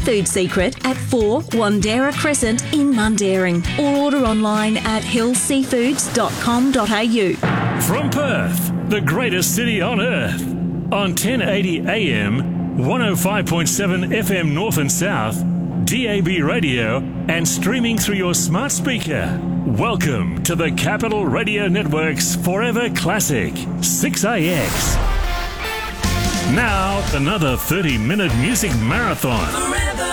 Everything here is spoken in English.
Seafood Secret at 4 Wandera Crescent in Mundaring, or order online at hillseafoods.com.au. From Perth, the greatest city on earth, on 1080 AM, 105.7 FM North and South, DAB radio, and streaming through your smart speaker. Welcome to the Capital Radio Network's Forever Classic, 6AX. Now, another 30-minute music marathon.